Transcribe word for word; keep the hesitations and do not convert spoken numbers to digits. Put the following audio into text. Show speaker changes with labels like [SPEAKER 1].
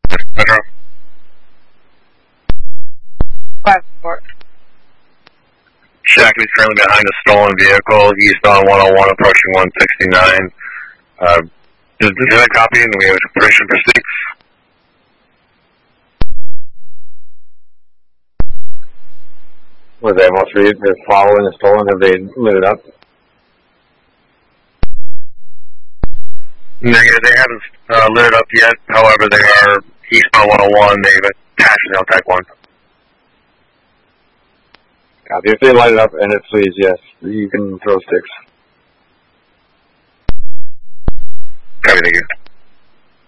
[SPEAKER 1] Metro.
[SPEAKER 2] Five four.
[SPEAKER 1] Shack is currently behind a stolen vehicle, eastbound one oh one, approaching one sixty-nine. Uh, is this a copy, and we have permission for six?
[SPEAKER 3] Was that most read? They're following the stolen. Have they lit it up?
[SPEAKER 1] Negative, they haven't uh, lit it up yet. However, they are eastbound one oh one. They've attached an L-Type one.
[SPEAKER 3] Copy. If they light it up and it flees, yes, you can throw sticks.
[SPEAKER 1] Copy, thank you.